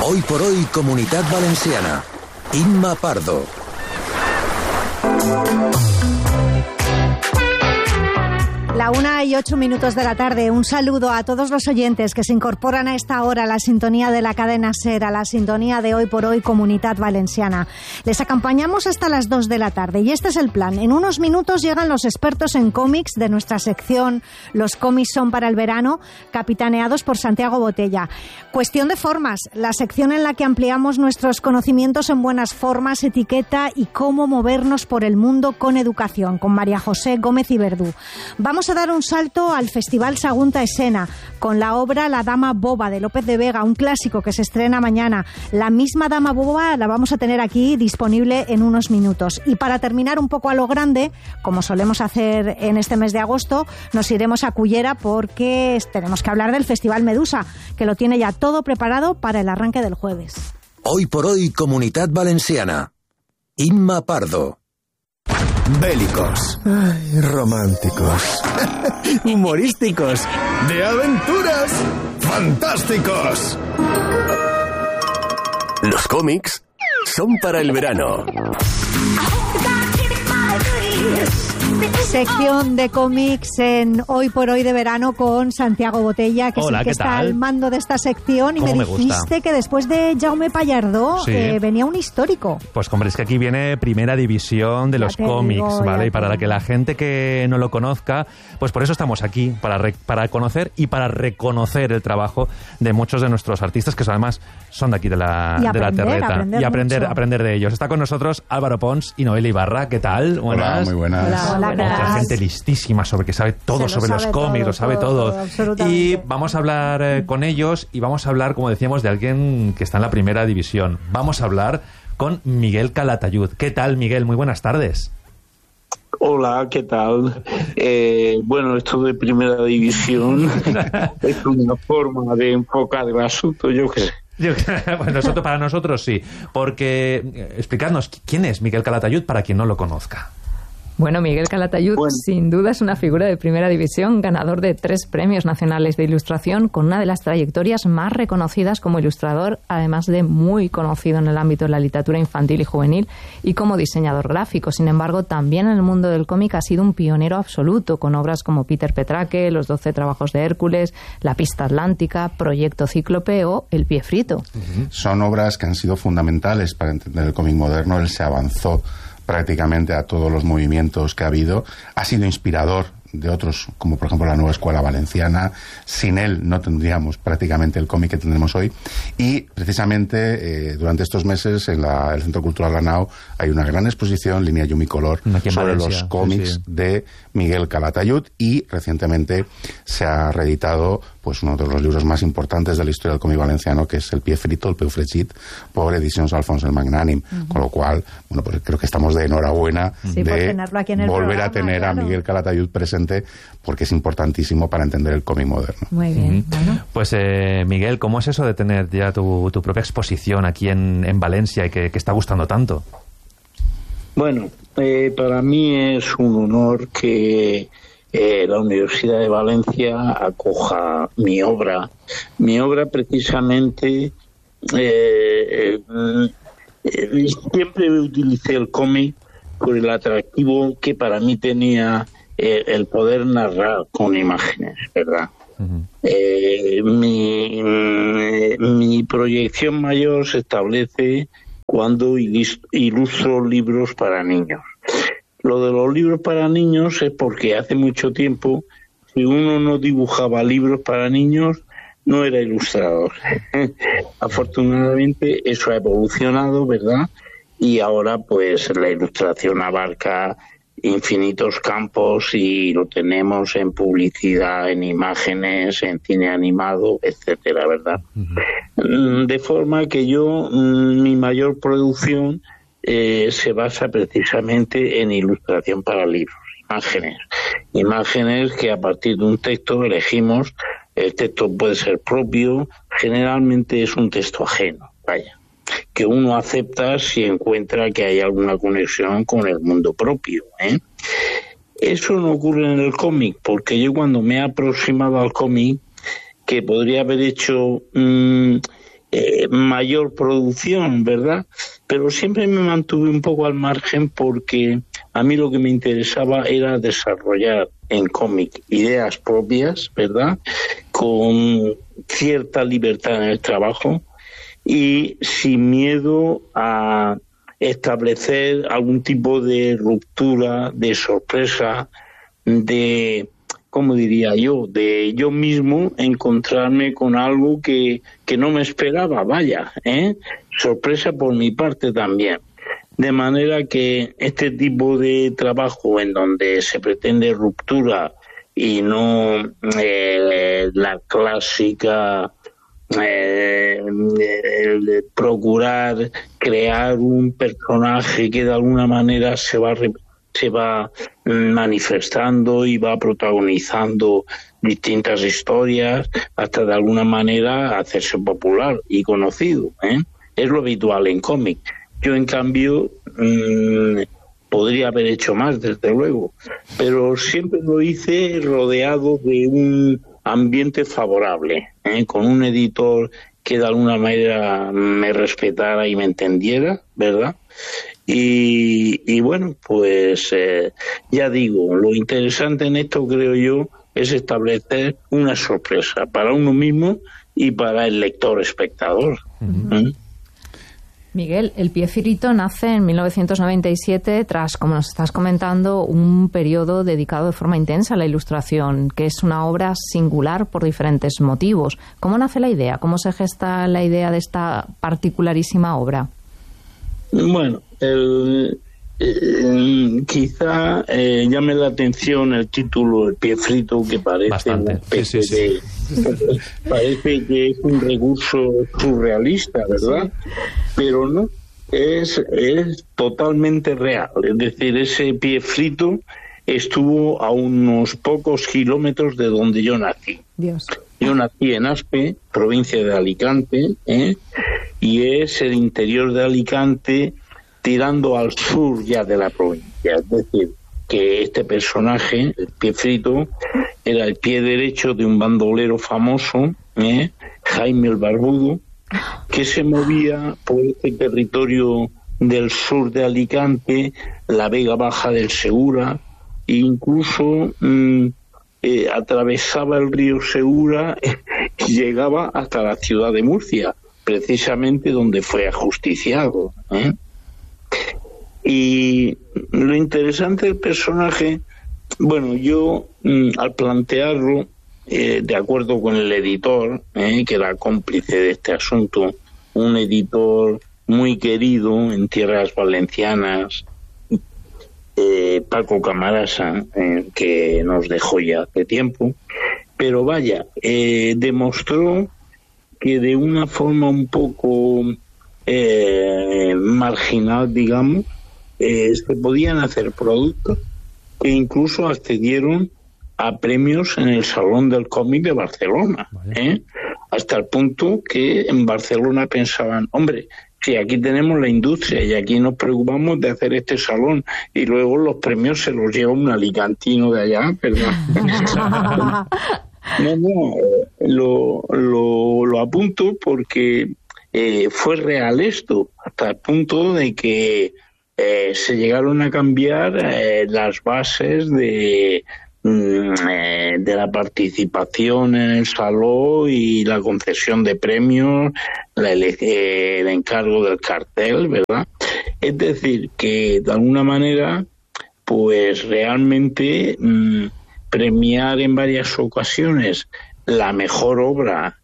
Hoy por hoy, Comunitat Valenciana. Imma Pardo. La 1:08 de la tarde. Un saludo a todos los oyentes que se incorporan a esta hora a la sintonía de la cadena SER, a la sintonía de Hoy por Hoy Comunitat Valenciana. Les acompañamos hasta las 2 de la tarde y este es el plan. En unos minutos llegan los expertos en cómics de nuestra sección Los cómics son para el verano, capitaneados por Santiago Botella. Cuestión de formas, la sección en la que ampliamos nuestros conocimientos en buenas formas, etiqueta y cómo movernos por el mundo con educación, con María José Gómez y Verdú. Vamos a dar un salto al Festival Sagunta Escena con la obra La Dama Boba de López de Vega, un clásico que se estrena mañana. La misma Dama Boba la vamos a tener aquí disponible en unos minutos. Y para terminar un poco a lo grande, como solemos hacer en este mes de agosto, nos iremos a Cullera porque tenemos que hablar del Festival Medusa, que lo tiene ya todo preparado para el arranque del jueves. Hoy por Hoy Comunitat Valenciana. Imma Pardo. Bélicos, ay, románticos, humorísticos, de aventuras, fantásticos. Los cómics son para el verano. Sección de cómics en Hoy por Hoy de verano con Santiago Botella, que Hola, es el que está al mando de esta sección. Y me dijiste que después de Jaume Pallardó venía un histórico. Pues hombre, es que aquí viene primera división de los cómics, ¿vale? Y para que la gente que no lo conozca, pues por eso estamos aquí, para conocer y para reconocer el trabajo de muchos de nuestros artistas, que además son de aquí de la terreta. Y aprender de ellos. Está con nosotros Álvaro Pons y Noelia Ibarra. ¿Qué tal? Buenas. Hola, muy buenas. Hola. Otra gente listísima que sabe todo sobre los cómics, lo sabe todo. Y vamos a hablar con ellos y vamos a hablar, como decíamos, de alguien que está en la primera división. Vamos a hablar con Miguel Calatayud. ¿Qué tal, Miguel? Muy buenas tardes. Hola, ¿qué tal? Bueno, esto de primera división es una forma de enfocar el asunto, yo qué sé. Bueno, para nosotros sí, porque explicadnos, ¿quién es Miguel Calatayud para quien no lo conozca? Bueno, Miguel Calatayud sin duda es una figura de primera división, ganador de 3 premios nacionales de ilustración, con una de las trayectorias más reconocidas como ilustrador, además de muy conocido en el ámbito de la literatura infantil y juvenil y como diseñador gráfico. Sin embargo, también en el mundo del cómic ha sido un pionero absoluto, con obras como Peter Petraque, Los 12 trabajos de Hércules, La pista atlántica, Proyecto Cíclope o El pie frito. Son obras que han sido fundamentales para entender el cómic moderno. Él se avanzó prácticamente a todos los movimientos que ha habido. Ha sido inspirador de otros, como por ejemplo la Nueva Escuela Valenciana. Sin él no tendríamos prácticamente el cómic que tenemos hoy. Y precisamente durante estos meses en el Centro Cultural La Nau hay una gran exposición, Línea Yumicolor, sobre los cómics de Miguel Calatayud, y recientemente se ha reeditado pues uno de los libros más importantes de la historia del cómic valenciano, que es El pie frito, El peu fregit, por Edicions Alfons el Magnànim. Con lo cual, bueno, pues creo que estamos de enhorabuena de volver a tener a Miguel Calatayud presente, porque es importantísimo para entender el cómic moderno. Muy bien. Bueno. Pues Miguel, ¿cómo es eso de tener ya tu propia exposición aquí en Valencia y que está gustando tanto? Bueno, para mí es un honor que la Universidad de Valencia acoja mi obra. Mi obra precisamente, siempre utilicé el cómic por el atractivo que para mí tenía el poder narrar con imágenes, ¿verdad? Mi proyección mayor se establece cuando ilustro libros para niños. Lo de los libros para niños es porque hace mucho tiempo, si uno no dibujaba libros para niños, no era ilustrador. Afortunadamente eso ha evolucionado, ¿verdad? Y ahora pues la ilustración abarca infinitos campos y lo tenemos en publicidad, en imágenes, en cine animado, etcétera, ¿verdad? De forma que mi mayor producción se basa precisamente en ilustración para libros, imágenes que a partir de un texto elegimos. El texto puede ser propio, generalmente es un texto ajeno, que uno acepta si encuentra que hay alguna conexión con el mundo propio, Eso no ocurre en el cómic, porque yo cuando me he aproximado al cómic, que podría haber hecho mayor producción, ¿verdad? Pero siempre me mantuve un poco al margen porque a mí lo que me interesaba era desarrollar en cómic ideas propias, ¿verdad? Con cierta libertad en el trabajo y sin miedo a establecer algún tipo de ruptura, de sorpresa, de, ¿cómo diría yo?, de yo mismo encontrarme con algo que no me esperaba, vaya, sorpresa por mi parte también. De manera que este tipo de trabajo en donde se pretende ruptura y no la clásica procurar crear un personaje que de alguna manera se va manifestando y va protagonizando distintas historias hasta de alguna manera hacerse popular y conocido, es lo habitual en cómic. Yo en cambio podría haber hecho más, desde luego, pero siempre lo hice rodeado de un ambiente favorable, con un editor que de alguna manera me respetara y me entendiera, ¿verdad? Y bueno, pues ya digo, lo interesante en esto, creo yo, es establecer una sorpresa para uno mismo y para el lector espectador. Miguel, El pie frito nace en 1997 tras, como nos estás comentando, un periodo dedicado de forma intensa a la ilustración, que es una obra singular por diferentes motivos. ¿Cómo nace la idea? ¿Cómo se gesta la idea de esta particularísima obra? Bueno, quizá llame la atención el título, El pie frito, que parece bastante. Parece que es un recurso surrealista, ¿verdad? Sí. Pero no, es totalmente real. Es decir, ese pie frito estuvo a unos pocos kilómetros de donde yo nací. Dios. Yo nací en Aspe, provincia de Alicante, y es el interior de Alicante tirando al sur ya de la provincia. Es decir, que este personaje, el pie frito, era el pie derecho de un bandolero famoso, Jaime el Barbudo, que se movía por este territorio del sur de Alicante, la Vega Baja del Segura, e incluso atravesaba el río Segura y llegaba hasta la ciudad de Murcia, precisamente donde fue ajusticiado. Y lo interesante del personaje, bueno, yo al plantearlo, de acuerdo con el editor, que era cómplice de este asunto, un editor muy querido en tierras valencianas, Paco Camarasa, que nos dejó ya hace tiempo, pero vaya, demostró que de una forma un poco marginal, digamos, se podían hacer productos que incluso accedieron a premios en el Salón del Cómic de Barcelona, hasta el punto que en Barcelona pensaban, hombre, si aquí tenemos la industria y aquí nos preocupamos de hacer este salón y luego los premios se los lleva un alicantino de allá, ¿verdad? Lo apunto porque fue real esto, hasta el punto de que se llegaron a cambiar las bases de la participación en el salón y la concesión de premios, el encargo del cartel, ¿verdad? Es decir, que de alguna manera, pues realmente premiar en varias ocasiones la mejor obra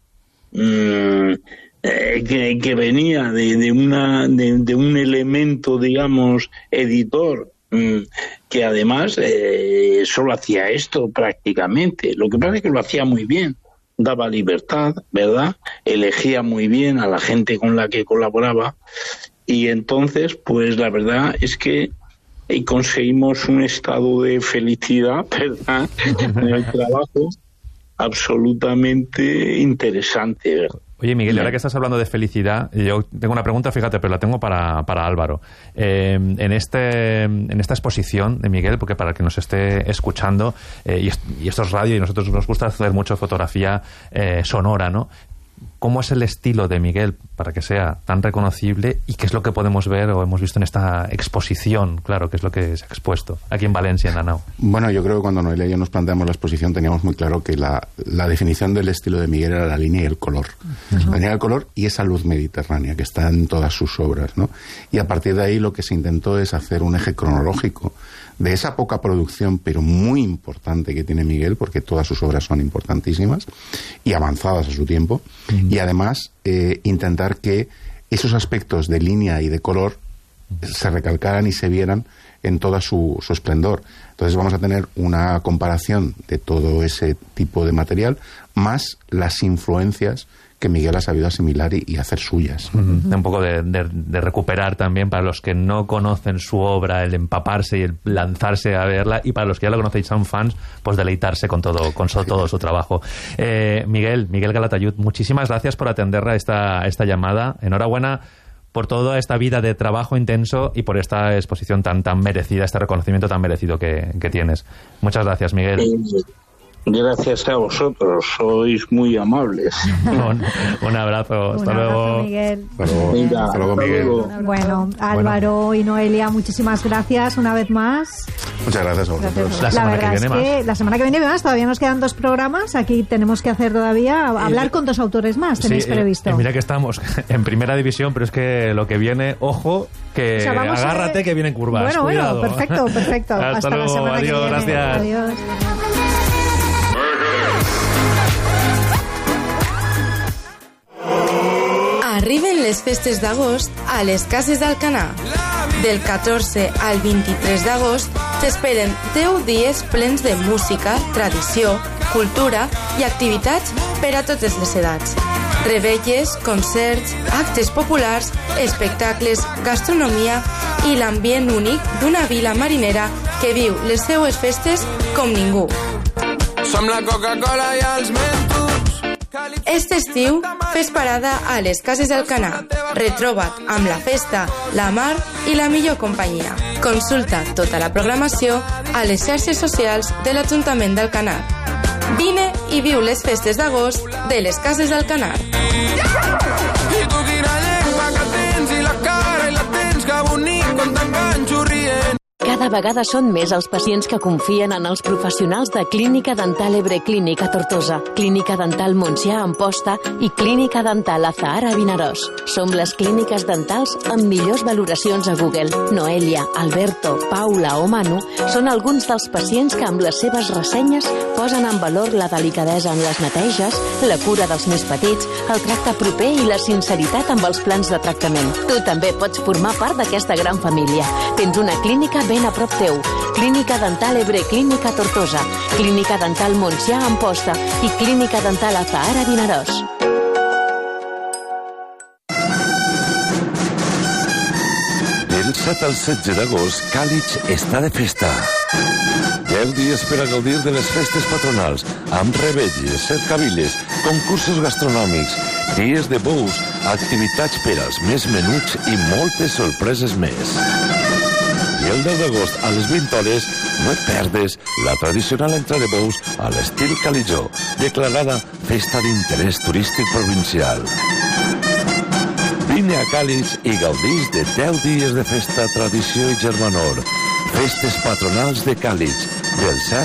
que venía de un elemento, digamos, editor, que además solo hacía esto prácticamente. Lo que pasa es que lo hacía muy bien, daba libertad, ¿verdad? Elegía muy bien a la gente con la que colaboraba y entonces, pues la verdad es que conseguimos un estado de felicidad, ¿verdad? En el trabajo absolutamente interesante, ¿verdad? Oye, Miguel, ahora que estás hablando de felicidad, yo tengo una pregunta, fíjate, pero la tengo para Álvaro. En esta exposición de Miguel, porque para el que nos esté escuchando, y esto es radio y a nosotros nos gusta hacer mucho fotografía sonora, ¿no? cómo es el estilo de Miguel para que sea tan reconocible y qué es lo que podemos ver o hemos visto en esta exposición, claro, que es lo que se ha expuesto aquí en Valencia, en Lanao. Bueno, yo creo que cuando Noelia y yo nos planteamos la exposición teníamos muy claro que la definición del estilo de Miguel era la línea y el color. La línea y el color y esa luz mediterránea que está en todas sus obras, ¿no? Y a partir de ahí lo que se intentó es hacer un eje cronológico de esa poca producción, pero muy importante que tiene Miguel, porque todas sus obras son importantísimas y avanzadas a su tiempo, y además intentar que esos aspectos de línea y de color se recalcaran y se vieran en toda su esplendor. Entonces vamos a tener una comparación de todo ese tipo de material, más las influencias que Miguel ha sabido asimilar y hacer suyas. Un poco de recuperar también, para los que no conocen su obra, el empaparse y el lanzarse a verla, y para los que ya lo conocéis, son fans, pues deleitarse con todo su trabajo. Miguel Calatayud, muchísimas gracias por atender a esta llamada. Enhorabuena por toda esta vida de trabajo intenso y por esta exposición tan merecida, este reconocimiento tan merecido que tienes. Muchas gracias, Miguel. Gracias a vosotros, sois muy amables. Un abrazo, hasta luego. Miguel. Hasta luego, Miguel. Bueno, Álvaro y Noelia, muchísimas gracias una vez más. Muchas gracias a vosotros. La semana que viene más. La semana que viene más, todavía nos quedan 2 programas. Aquí tenemos que hacer todavía, hablar con 2 autores más, tenéis previsto. Mira que estamos en primera división, pero es que lo que viene, ojo, que agárrate que vienen curvas. Bueno, perfecto. Hasta luego, la semana que viene. Gracias. Adiós. Arriben les festes d'agost a les Cases d'Alcanar. Del 14 al 23 d'agost t'esperen 10 dies plens de música, tradició, cultura i activitats per a totes les edats. Revetlles, concerts, actes populars, espectacles, gastronomia i l'ambient únic d'una vila marinera que viu les seues festes com ningú. Som la Coca-Cola i els Mentos. Este estiu, fes parada a les Cases d'Alcanar. Retroba't amb la festa, la mar i la millor companyia. Consulta tota la programació a les xarxes socials de l'Ajuntament d'Alcanar. Vine i viu les festes d'agost de les Cases d'Alcanar. I tu quina llengua que tens i la cara i la tens que bonic quan t'enganxo rient. Cada vegada són més els pacients que confien en els professionals de Clínica Dental Ebre Clínica Tortosa, Clínica Dental Montsià Amposta i Clínica Dental Azahara Vinaròs. Som les clíniques dentals amb millors valoracions a Google. Noelia, Alberto, Paula o Manu són alguns dels pacients que amb les seves ressenyes posen en valor la delicadesa en les neteges, la cura dels més petits, el tracte proper i la sinceritat amb els plans de tractament. Tu també pots formar part d'aquesta gran família. Tens una clínica ben a prop teu. Clínica Dental Ebre Clínica Tortosa, Clínica Dental Montsià Amposta i Clínica Dental Azahara Vinaròs. Del 7 al 16 d'agost, Càlig està de festa. 10 dies per a gaudir de les festes patronals, amb revetlles, cercaviles, concursos gastronòmics, dies de bous, activitats per als més menuts i moltes sorpreses més. I el 10 d'agost a les 20 hores no et perdes la tradicional entrada de bous a l'estil Calitzó, declarada festa d'interès turístic provincial. Vine a Càlig i gaudís de 10 dies de festa, tradició i germanor. Festes patronals de Càlig, del 7